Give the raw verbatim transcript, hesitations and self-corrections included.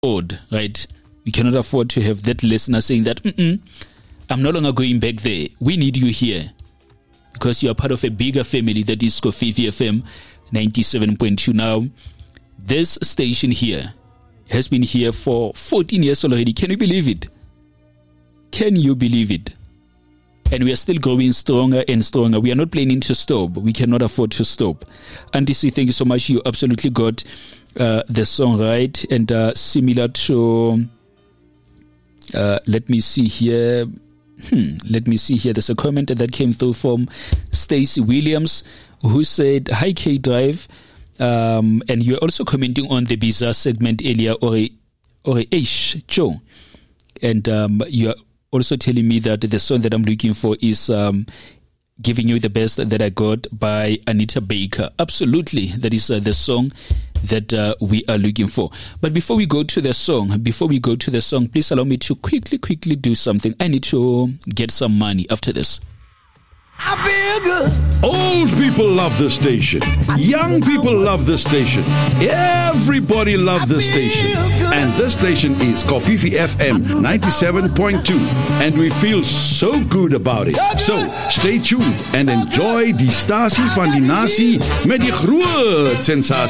afford, right? We cannot afford to have that listener saying that, Mm-mm, I'm no longer going back there. We need you here. Because you are part of a bigger family that is Kofifi F M ninety-seven point two. Now, this station here has been here for fourteen years already. Can you believe it? Can you believe it? And we are still growing stronger and stronger. We are not planning to stop. We cannot afford to stop. Auntie C, thank you so much. You absolutely got uh, the song right. And uh, similar to, uh, let me see here. Hmm, let me see here. There's a comment that came through from Stacey Williams, who said, hi, K Drive. Um, and you're also commenting on the bizarre segment earlier, or or Ish Joe. And um, you're also telling me that the song that I'm looking for is um, Giving You the Best That I Got by Anita Baker. Absolutely. That is uh, the song that uh, we are looking for. But before we go to the song, before we go to the song, please allow me to quickly, quickly do something. I need to get some money after this. I feel good. Old people love this station. Young people love this station. Everybody love this station. And this station is Kofifi F M ninety-seven point two. And we feel so good about it. So, stay tuned and enjoy die stasie van die nasie met die groot sensasie.